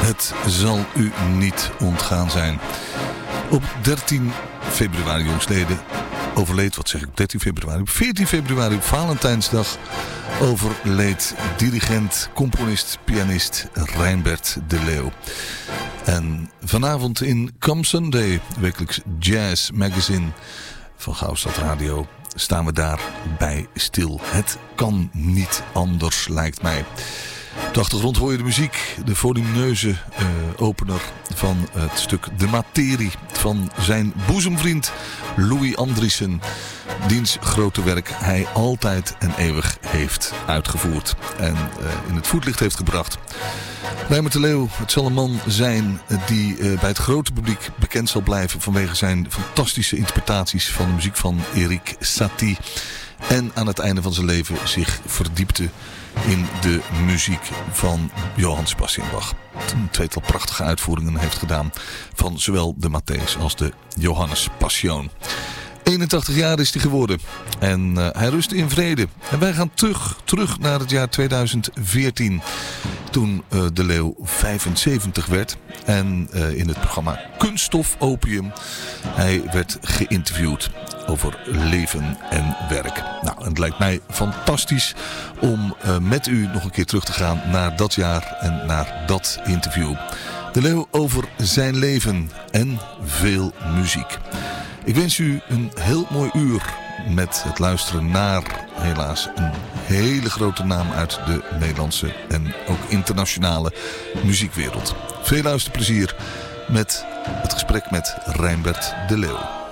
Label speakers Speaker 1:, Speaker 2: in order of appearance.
Speaker 1: Het zal u niet ontgaan zijn. Op 13 februari jongstleden overleed, wat zeg ik, 13 februari, op 14 februari op Valentijnsdag overleed dirigent, componist, pianist Reinbert de Leeuw. En vanavond in Come Sunday, wekelijks jazz magazine van Goudstad Radio, staan we daarbij stil. Het kan niet anders, lijkt mij. Op de achtergrond hoor je de muziek, de volumineuze opener van het stuk De Materie van zijn boezemvriend Louis Andriessen, diens grote werk hij altijd en eeuwig heeft uitgevoerd en in het voetlicht heeft gebracht. Reinbert de Leeuw, het zal een man zijn die bij het grote publiek bekend zal blijven vanwege zijn fantastische interpretaties van de muziek van Erik Satie. En aan het einde van zijn leven zich verdiepte in de muziek van Johann Sebastian Bach. Een tweetal prachtige uitvoeringen heeft gedaan van zowel de Matthäus als de Johannes Passion. 81 jaar is hij geworden en hij rust in vrede. En wij gaan terug naar het jaar 2014, toen de Leeuw 75 werd. En in het programma Kunststof Opium, hij werd geïnterviewd over leven en werk. Nou, en het lijkt mij fantastisch om met u nog een keer terug te gaan naar dat jaar en naar dat interview. De Leeuw over zijn leven en veel muziek. Ik wens u een heel mooi uur met het luisteren naar, helaas, een hele grote naam uit de Nederlandse en ook internationale muziekwereld. Veel luisterplezier met het gesprek met Reinbert de Leeuw.